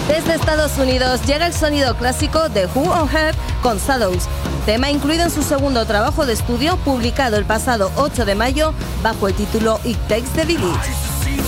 Desde Estados Unidos llega el sonido clásico de Who on Earth con Shadows, tema incluido en su segundo trabajo de estudio publicado el pasado 8 de mayo bajo el título It Takes the Village.